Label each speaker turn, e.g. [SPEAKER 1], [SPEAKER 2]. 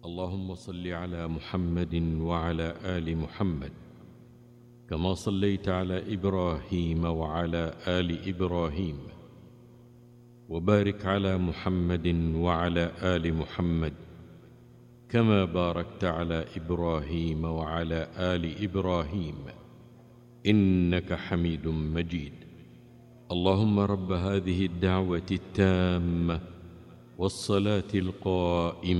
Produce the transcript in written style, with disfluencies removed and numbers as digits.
[SPEAKER 1] اللهم صل على محمد وعلى آل محمد كما صليت على إبراهيم وعلى آل إبراهيم، وبارك على محمد وعلى آل محمد كما باركت على إبراهيم وعلى آل إبراهيم إنك حميد مجيد. اللهم رب هذه الدعوة التامة والصلاة القائمة